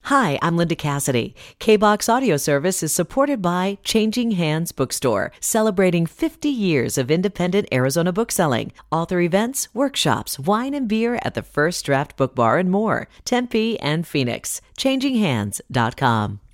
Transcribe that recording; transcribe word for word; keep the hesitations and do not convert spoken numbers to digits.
Hi, I'm Linda Cassidy. K-BOX Audio Service is supported by Changing Hands Bookstore, celebrating fifty years of independent Arizona bookselling. Author events, workshops, wine and beer at the First Draft Book Bar and more. Tempe and Phoenix. changing hands dot com.